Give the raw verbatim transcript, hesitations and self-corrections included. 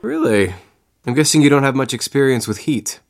Really? I'm guessing you don't have much experience with heat.